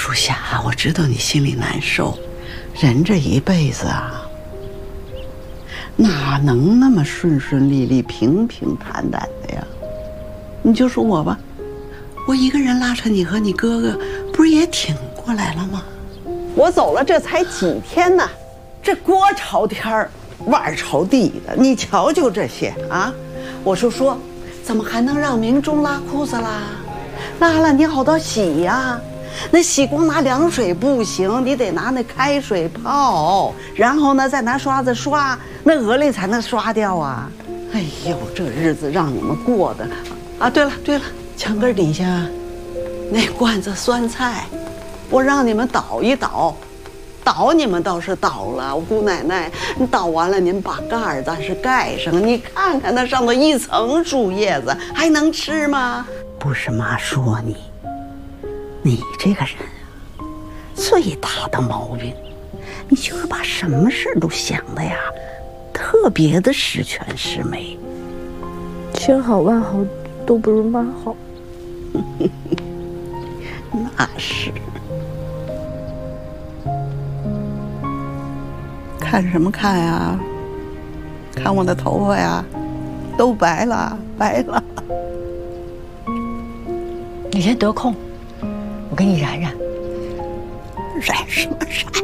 淑霞，我知道你心里难受，人这一辈子啊，哪能那么顺顺利利、平平坦坦的呀？你就说我吧，我一个人拉扯你和你哥哥，不是也挺过来了吗？我走了这才几天呢，这锅朝天儿，碗朝地的，你瞧就这些啊！我就说，怎么还能让明忠拉裤子啦？拉了你好到洗呀，那洗光拿凉水不行，你得拿那开水泡，然后呢再拿刷子刷，那鹅里才能刷掉啊！哎呦，这日子让你们过的啊！对了，墙根底下那罐子酸菜，我让你们倒一倒。倒你们倒是倒了，我姑奶奶，你倒完了，您把盖儿暂时盖上，你看看那上头一层树叶子，还能吃吗？不是妈说你，你这个人啊，最大的毛病，你就是把什么事都想的呀，特别的十全十美， 千好万好都不如妈好。 那是。看什么看呀？看我的头发呀，都白了。 你先得空，我给你染染。 染什么染？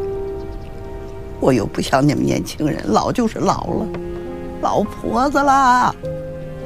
我又不像你们年轻人，老就是老了，老婆子了。